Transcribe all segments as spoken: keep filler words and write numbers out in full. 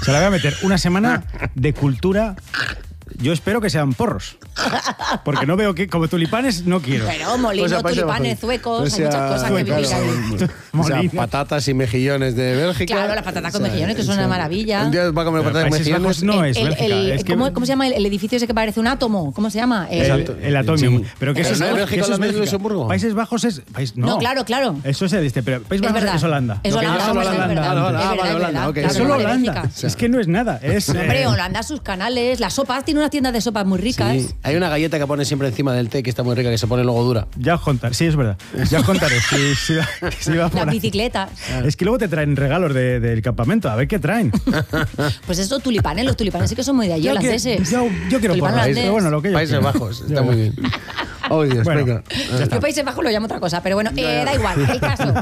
Se la voy a meter una semana de cultura. Yo espero que sean porros. Porque no veo que, como tulipanes, no quiero. Pero molino, O sea, tulipanes, zuecos, o hay sea, muchas cosas que vivir claro, ahí. o sea, Molino. patatas y mejillones de Bélgica. Claro, las patatas con O sea, mejillones, que son una maravilla. Un día va a comer Pero patatas y Países mejillones. Bajos no El- es el- Bélgica. el- es que ¿cómo, cómo se llama el, el edificio ese que parece un átomo? ¿Cómo se llama? El- Exacto. El Atomium. Sí. Pero que Pero eso no es Bélgica, que eso Holanda y Bélgica. Luxemburgo. Países Bajos es... País, no. No, claro, claro. Eso se dice, pero Países Es Bajos verdad. es Holanda. Es Lo que Holanda, yo hombre, solo es Holanda. verdad. Ah, Holanda, Es ah, verdad, vale, es Holanda, verdad. ok. Claro, Es solo no vale Holanda. Bélgica. Es que no es nada. Es, Hombre, eh, Holanda, sus canales, las sopas, tiene unas tiendas de sopas muy ricas. Sí. Hay una galleta que pone siempre encima del té que está muy rica, que se pone luego dura. Ya os contaré. Sí, es verdad. Ya os contaré. Si, si, si va por Las ahí. bicicletas. Es que luego te traen regalos de- del campamento. A ver qué traen. Pues eso, tulipanes, los tulipanes sí que son muy de allí, Yo, que- holandeses. yo, yo quiero Tulipán porros. holandés. Pero bueno, lo que yo Países quiero. Bajos, está Ya. muy bien. Oh, Dios, Bueno, venga. ya está. Yo Países Bajos lo llamo otra cosa, pero bueno, eh, da igual, el caso.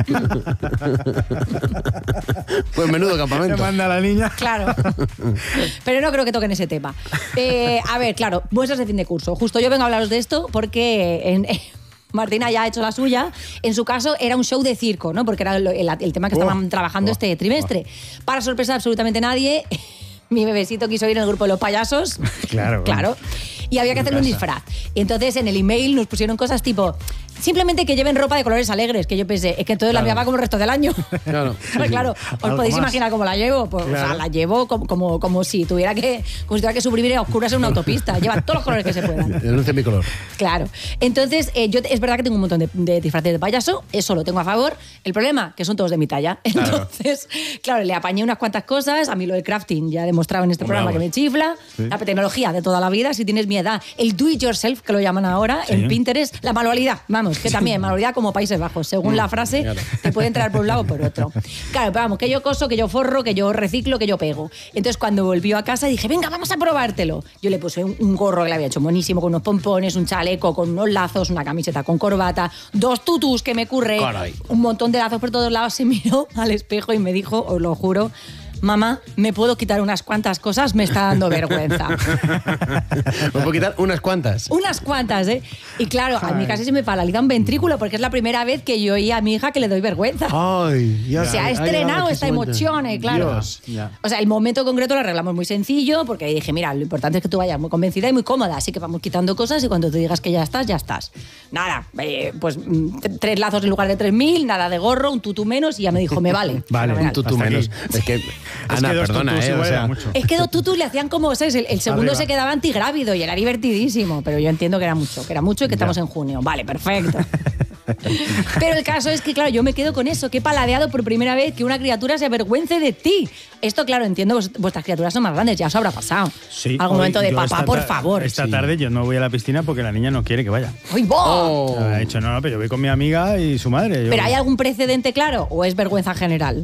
Pues menudo Te campamento. manda la niña. Claro. Pero no creo que toquen ese tema. Eh, a ver, claro, muestras de fin de curso. Justo yo vengo a hablaros de esto porque en, Martina ya ha hecho la suya. En su caso era un show de circo, ¿no? Porque era el, el- el tema que estaban Oh, trabajando oh, este trimestre. Para sorpresa de absolutamente nadie, mi bebecito quiso ir en el grupo de los payasos. Claro. Claro. Y había que En hacerle un casa. disfraz. Entonces en el email nos pusieron cosas tipo, simplemente que lleven ropa de colores alegres, que yo pensé, es que entonces la Claro. mía va como el resto del año. Claro. Claro, claro. Os Algo podéis más. imaginar cómo la llevo. Pues, O sea, Claro. la llevo como, como, como si tuviera que como si tuviera que suprimir a oscuras en una autopista. Lleva todos los colores que se puedan. Denuncia mi color. Claro. Entonces, eh, yo es verdad que tengo un montón de, de disfraces de payaso, eso lo tengo a favor. El problema, que son todos de mi talla. Entonces, claro, le apañé unas cuantas cosas. A mí lo del crafting ya he demostrado en este Hombre, programa que vamos. me chifla. Sí. La tecnología de toda la vida, si tienes mi edad. El do it yourself, que lo llaman ahora, Sí. en Pinterest. La manualidad, vamos, que también, manualidad como Países Bajos. Según la frase, claro. te puede entrar por un lado o por otro. Claro, pero vamos, que yo coso, que yo forro, que yo reciclo, que yo pego. Entonces, cuando volvió a casa, dije, venga, vamos a probártelo. Yo le puse un, un gorro que le había hecho buenísimo, con unos pompones, un chaleco, con unos lazos, una camiseta con corbata, dos tutus que me curré, Caray. un montón de lazos por todos lados. Se miró al espejo y me dijo, os lo juro, mamá, ¿me puedo quitar unas cuantas cosas? Me está dando vergüenza. Me puedo quitar unas cuantas. Unas cuantas, ¿eh? Y claro, a mí casi se me paraliza un ventrículo porque es la primera vez que yo oí a mi hija que le doy vergüenza. Ay, ya. Se ha Ay, estrenado ay, esta qué emoción, eh, claro. Dios. Ya. O sea, el momento concreto lo arreglamos muy sencillo porque dije, mira, lo importante es que tú vayas muy convencida y muy cómoda, así que vamos quitando cosas y cuando te digas que ya estás, ya estás. Nada, eh, pues mm, t- tres lazos en lugar de tres mil, nada de gorro, un tutú menos y ya me dijo, me vale. Vale, Fenomenal. Un tutú Hasta aquí. menos. Es que, Ana, que dos perdona, tutús ¿eh? O igual era sea, mucho. Es que dos tutus le hacían como, ¿sabes? El, el segundo Arriba. se quedaba antigrávido y era divertidísimo, pero yo entiendo que era mucho, que era mucho y que estamos en junio. Vale, perfecto. Pero el caso es que, claro, yo me quedo con eso, que he paladeado por primera vez que una criatura se avergüence de ti. Esto, claro, entiendo que vuestras criaturas son más grandes, ya os habrá pasado. Sí, Algún hoy- momento de yo papá, esta por ta- favor. Esta Sí. tarde yo no voy a la piscina porque la niña no quiere que vaya. ¡Uy, bo! Oh. Ha dicho, no, no, pero yo voy con mi amiga y su madre. Yo- ¿Pero hay algún precedente claro o es vergüenza general?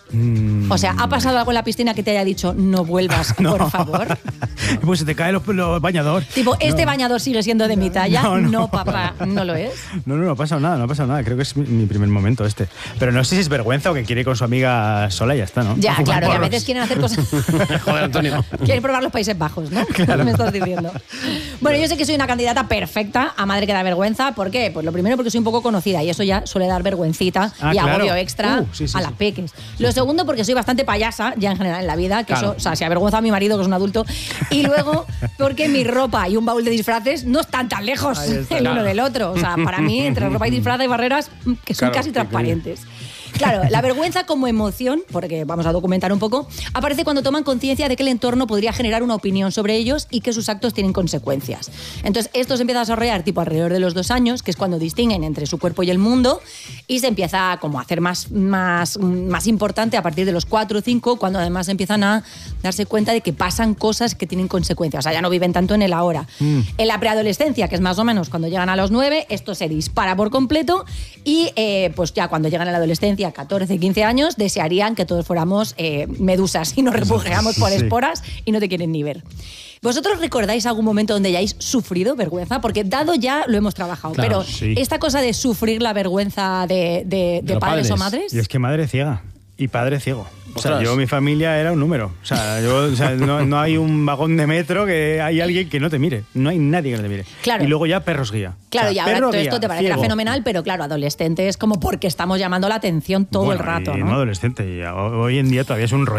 Mm, O sea, ¿ha pasado algo en la piscina que te haya dicho no vuelvas, no. por favor? Pues se te cae los, los bañador. Tipo, ¿este No. bañador sigue siendo de mi talla? No, No, no. papá, no lo es. No, no, no ha pasado nada, no ha pasado nada. Creo que es mi, mi primer momento este. Pero no sé si es vergüenza o que quiere ir con su amiga sola y ya está, ¿no? Ya, A fumar claro, que a porros. veces quieren hacer cosas... Joder, Antonio. Quieren probar los Países Bajos, ¿no? Me estás diciendo. Bueno, yo sé que soy una candidata perfecta a madre que da vergüenza. ¿Por qué? Pues lo primero porque soy un poco conocida y eso ya suele dar vergüencita Ah, y claro. agobio extra Uh, sí, sí, a sí. las peques. Lo segundo porque soy bastante payasa ya en general en la vida, que Claro. eso, o sea, se avergüenza a mi marido que es un adulto. Y luego porque mi ropa y un baúl de disfraces no están tan lejos Ahí está. el uno Claro. del otro. O sea, para mí, entre ropa y disfraz hay barreras mm, que son Claro, casi que- transparentes. Claro, la vergüenza como emoción, porque vamos a documentar un poco, aparece cuando toman conciencia de que el entorno podría generar una opinión sobre ellos y que sus actos tienen consecuencias. Entonces, esto se empieza a desarrollar tipo alrededor de los dos años, que es cuando distinguen entre su cuerpo y el mundo, y se empieza como a hacer más, más, más importante a partir de los cuatro o cinco, cuando además empiezan a darse cuenta de que pasan cosas que tienen consecuencias. O sea, ya no viven tanto en el ahora. En la preadolescencia, que es más o menos cuando llegan a los nueve, esto se dispara por completo y eh, pues ya cuando llegan a la adolescencia, catorce, quince años, desearían que todos fuéramos eh, medusas y nos refugiamos por Sí. esporas y no te quieren ni ver. ¿Vosotros recordáis algún momento donde hayáis sufrido vergüenza? Porque dado ya lo hemos trabajado, Claro, pero sí. esta cosa de sufrir la vergüenza de, de- de los padres, padres. o madres... Y es que madre ciega y padre ciego. O sea, Ostras. yo, mi familia era un número. O sea, yo, o sea, no, no hay un vagón de metro que hay alguien que no te mire. No hay nadie que no te mire. Claro. Y luego ya perros guía. Claro, O sea, y ahora perro todo guía, esto te parecerá ciego. fenomenal, pero claro, adolescente es como porque estamos llamando la atención todo Bueno, el rato, y ¿no? adolescente. Y hoy en día todavía es un rollo.